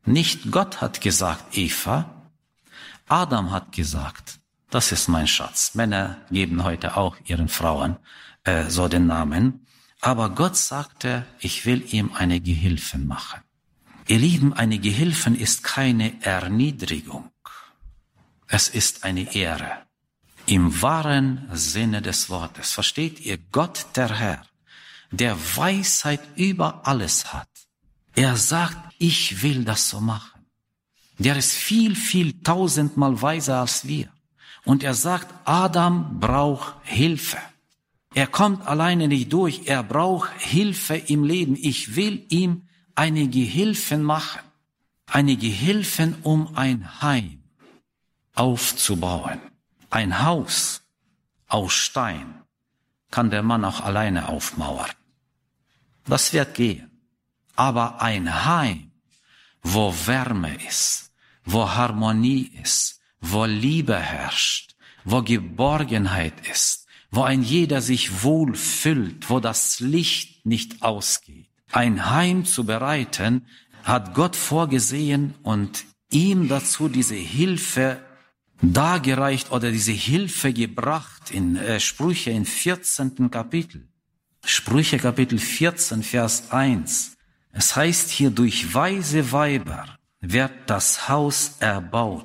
Nicht Gott hat gesagt, Eva. Adam hat gesagt, das ist mein Schatz. Männer geben heute auch ihren Frauen so den Namen. Aber Gott sagte, ich will ihm eine Gehilfin machen. Ihr Lieben, eine Gehilfin ist keine Erniedrigung. Es ist eine Ehre. Im wahren Sinne des Wortes. Versteht ihr? Gott, der Herr, der Weisheit über alles hat. Er sagt, ich will das so machen. Der ist viel, viel tausendmal weiser als wir. Und er sagt, Adam braucht Hilfe. Er kommt alleine nicht durch. Er braucht Hilfe im Leben. Ich will ihm eine Gehilfin machen. Eine Gehilfin, um ein Heim aufzubauen. Ein Haus aus Stein kann der Mann auch alleine aufmauern. Das wird gehen. Aber ein Heim, wo Wärme ist, wo Harmonie ist, wo Liebe herrscht, wo Geborgenheit ist, wo ein jeder sich wohl fühlt, wo das Licht nicht ausgeht. Ein Heim zu bereiten, hat Gott vorgesehen und ihm dazu diese Hilfe dargereicht oder diese Hilfe gebracht in Sprüche im 14. Kapitel. Sprüche Kapitel 14, Vers 1. Es heißt hier, durch weise Weiber wird das Haus erbaut.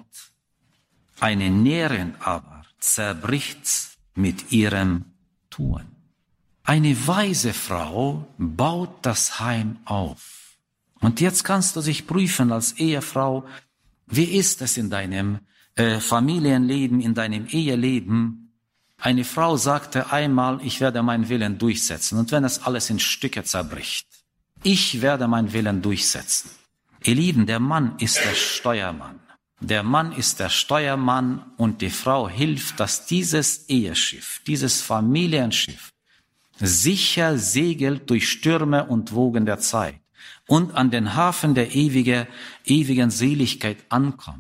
Eine Näherin aber zerbricht's mit ihrem Tun. Eine weise Frau baut das Heim auf. Und jetzt kannst du dich prüfen als Ehefrau, wie ist es in deinem Familienleben, in deinem Eheleben? Eine Frau sagte einmal, ich werde meinen Willen durchsetzen. Und wenn es alles in Stücke zerbricht, ich werde meinen Willen durchsetzen. Ihr Lieben, der Mann ist der Steuermann. Der Mann ist der Steuermann und die Frau hilft, dass dieses Eheschiff, dieses Familienschiff sicher segelt durch Stürme und Wogen der Zeit und an den Hafen der ewigen Seligkeit ankommt.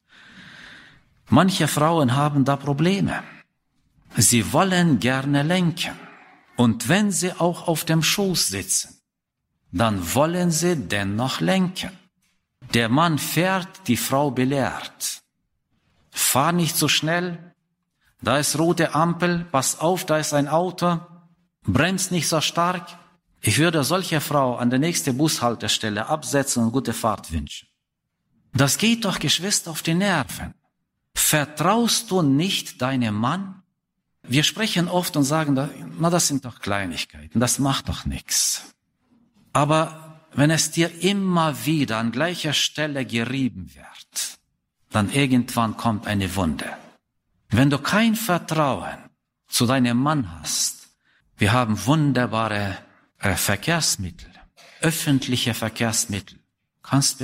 Manche Frauen haben da Probleme. Sie wollen gerne lenken. Und wenn sie auch auf dem Schoß sitzen, dann wollen sie dennoch lenken. Der Mann fährt, die Frau belehrt. Fahr nicht so schnell. Da ist rote Ampel. Pass auf, da ist ein Auto. Bremst nicht so stark. Ich würde solcher Frau an der nächsten Bushaltestelle absetzen und gute Fahrt wünschen. Das geht doch, Geschwister, auf die Nerven. Vertraust du nicht deinem Mann? Wir sprechen oft und sagen, na, das sind doch Kleinigkeiten, das macht doch nichts. Aber wenn es dir immer wieder an gleicher Stelle gerieben wird, dann irgendwann kommt eine Wunde. Wenn du kein Vertrauen zu deinem Mann hast, wir haben wunderbare Verkehrsmittel, öffentliche Verkehrsmittel, kannst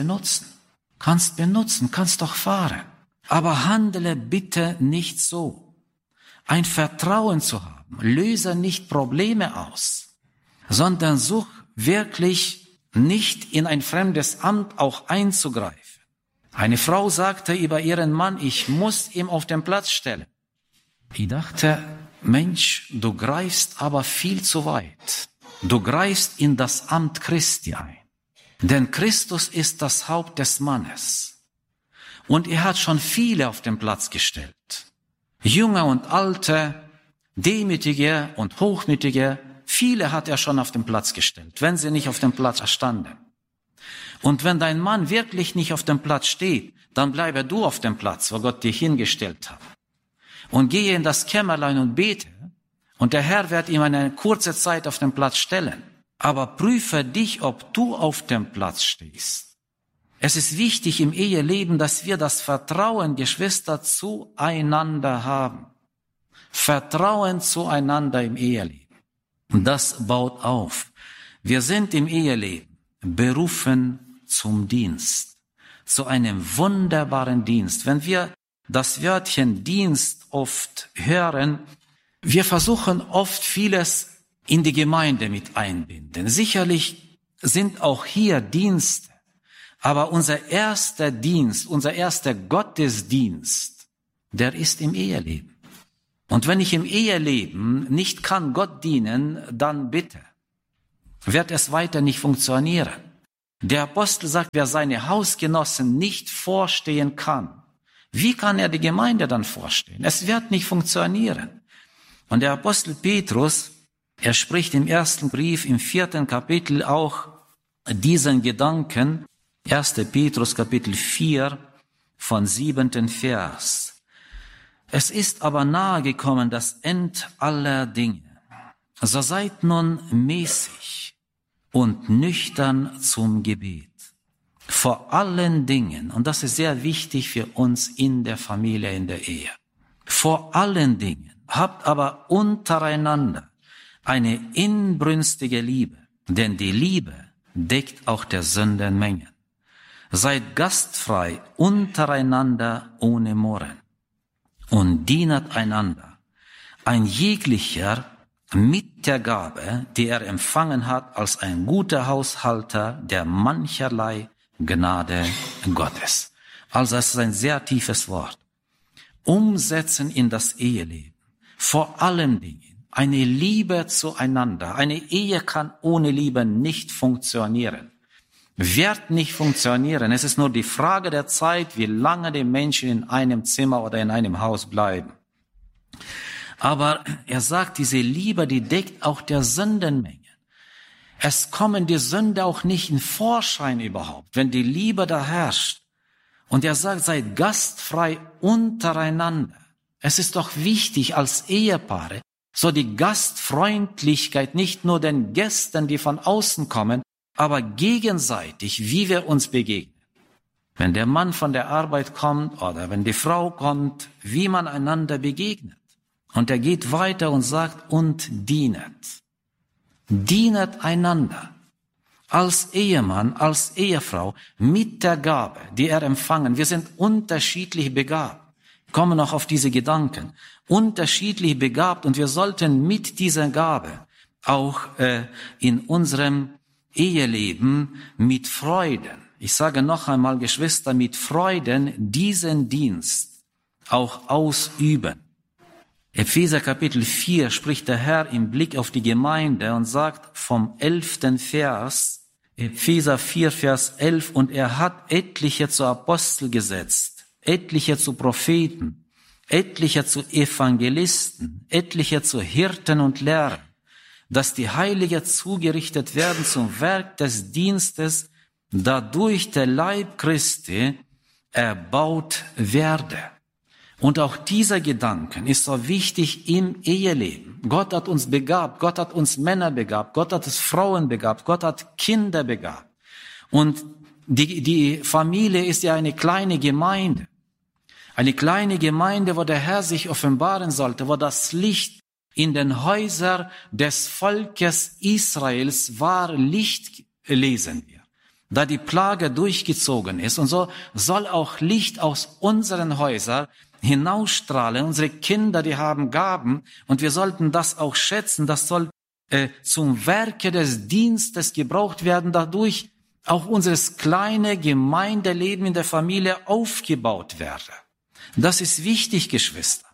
doch fahren. Aber handle bitte nicht so. Ein Vertrauen zu haben, löse nicht Probleme aus, sondern such wirklich nicht in ein fremdes Amt auch einzugreifen. Eine Frau sagte über ihren Mann, ich muss ihn auf den Platz stellen. Ich dachte, Mensch, du greifst aber viel zu weit. Du greifst in das Amt Christi ein. Denn Christus ist das Haupt des Mannes. Und er hat schon viele auf den Platz gestellt. Junge und alte, demütige und hochmütige, viele hat er schon auf den Platz gestellt, wenn sie nicht auf dem Platz standen. Und wenn dein Mann wirklich nicht auf dem Platz steht, dann bleibe du auf dem Platz, wo Gott dich hingestellt hat. Und gehe in das Kämmerlein und bete. Und der Herr wird ihm eine kurze Zeit auf den Platz stellen. Aber prüfe dich, ob du auf dem Platz stehst. Es ist wichtig im Eheleben, dass wir das Vertrauen, Geschwister, zueinander haben. Vertrauen zueinander im Eheleben. Und das baut auf. Wir sind im Eheleben berufen zum Dienst. Zu einem wunderbaren Dienst. Wenn wir das Wörtchen Dienst oft hören, wir versuchen oft vieles in die Gemeinde mit einbinden. Sicherlich sind auch hier Dienste. Aber unser erster Dienst, unser erster Gottesdienst, der ist im Eheleben. Und wenn ich im Eheleben nicht kann Gott dienen, dann bitte, wird es weiter nicht funktionieren. Der Apostel sagt, wer seine Hausgenossen nicht vorstehen kann, wie kann er die Gemeinde dann vorstehen? Es wird nicht funktionieren. Und der Apostel Petrus, er spricht im ersten Brief, im 4. Kapitel auch diesen Gedanken, 1. Petrus Kapitel 4 von 7. Vers. Es ist aber nahe gekommen das End aller Dinge. So seid nun mäßig und nüchtern zum Gebet. Vor allen Dingen, und das ist sehr wichtig für uns in der Familie, in der Ehe, vor allen Dingen habt aber untereinander eine inbrünstige Liebe, denn die Liebe deckt auch der Sünden Mengen. Seid gastfrei untereinander ohne Murren und dienet einander, ein jeglicher mit der Gabe, die er empfangen hat, als ein guter Haushalter der mancherlei Gnade Gottes. Also es ist ein sehr tiefes Wort. Umsetzen in das Eheleben. Vor allen Dingen eine Liebe zueinander. Eine Ehe kann ohne Liebe nicht funktionieren. Wird nicht funktionieren. Es ist nur die Frage der Zeit, wie lange die Menschen in einem Zimmer oder in einem Haus bleiben. Aber er sagt, diese Liebe, die deckt auch der Sündenmenge. Es kommen die Sünde auch nicht in Vorschein überhaupt, wenn die Liebe da herrscht. Und er sagt, seid gastfrei untereinander. Es ist doch wichtig als Ehepaare, so die Gastfreundlichkeit nicht nur den Gästen, die von außen kommen, aber gegenseitig, wie wir uns begegnen. Wenn der Mann von der Arbeit kommt oder wenn die Frau kommt, wie man einander begegnet. Und er geht weiter und sagt, und dienet. Dienet einander. Als Ehemann, als Ehefrau, mit der Gabe, die er empfangen. Wir sind unterschiedlich begabt. Ich komme noch auf diese Gedanken. Unterschiedlich begabt und wir sollten mit dieser Gabe auch in unserem Eheleben mit Freuden, ich sage noch einmal, Geschwister, mit Freuden diesen Dienst auch ausüben. Epheser Kapitel 4 spricht der Herr im Blick auf die Gemeinde und sagt vom 11. Vers, Epheser 4, Vers 11, und er hat etliche zu Apostel gesetzt, etliche zu Propheten, etliche zu Evangelisten, etliche zu Hirten und Lehrern, dass die Heiligen zugerichtet werden zum Werk des Dienstes, dadurch der Leib Christi erbaut werde. Und auch dieser Gedanken ist so wichtig im Eheleben. Gott hat uns begabt, Gott hat uns Männer begabt, Gott hat uns Frauen begabt, Gott hat Kinder begabt. Und die Familie ist ja eine kleine Gemeinde. Eine kleine Gemeinde, wo der Herr sich offenbaren sollte, wo das Licht in den Häusern des Volkes Israels war, Licht lesen wir. Da die Plage durchgezogen ist. Und so soll auch Licht aus unseren Häusern hinausstrahlen. Unsere Kinder, die haben Gaben und wir sollten das auch schätzen. Das soll zum Werke des Dienstes gebraucht werden, dadurch auch unser kleine Gemeindeleben in der Familie aufgebaut werde. Das ist wichtig, Geschwister.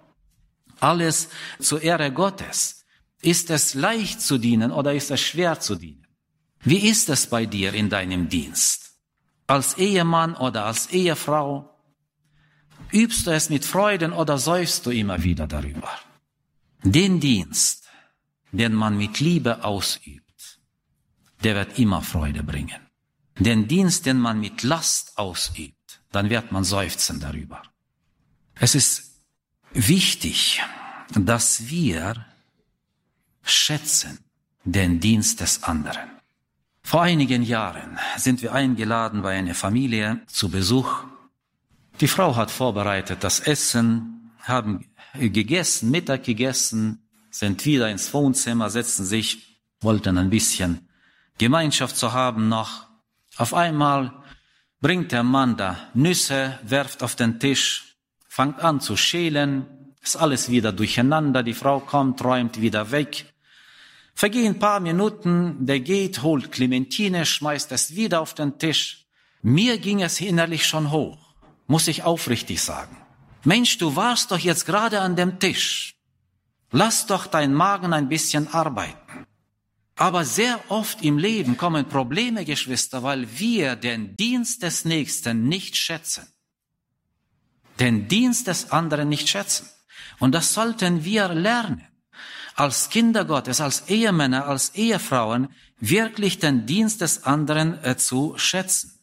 Alles zur Ehre Gottes. Ist es leicht zu dienen oder ist es schwer zu dienen? Wie ist es bei dir in deinem Dienst? Als Ehemann oder als Ehefrau? Übst du es mit Freuden oder seufzt du immer wieder darüber? Den Dienst, den man mit Liebe ausübt, der wird immer Freude bringen. Den Dienst, den man mit Last ausübt, dann wird man seufzen darüber. Es ist wichtig, dass wir schätzen den Dienst des anderen. Vor einigen Jahren sind wir eingeladen bei einer Familie zu Besuch. Die Frau hat vorbereitet das Essen, haben gegessen, Mittag gegessen, sind wieder ins Wohnzimmer, setzen sich, wollten ein bisschen Gemeinschaft zu haben noch. Auf einmal bringt der Mann da Nüsse, werft auf den Tisch, fängt an zu schälen, ist alles wieder durcheinander, die Frau kommt, räumt wieder weg. Vergehen ein paar Minuten, der geht, holt Clementine, schmeißt es wieder auf den Tisch. Mir ging es innerlich schon hoch, muss ich aufrichtig sagen. Mensch, du warst doch jetzt gerade an dem Tisch. Lass doch dein Magen ein bisschen arbeiten. Aber sehr oft im Leben kommen Probleme, Geschwister, weil wir den Dienst des Nächsten nicht schätzen. Den Dienst des anderen nicht schätzen. Und das sollten wir lernen. Als Kinder Gottes, als Ehemänner, als Ehefrauen, wirklich den Dienst des anderen zu schätzen.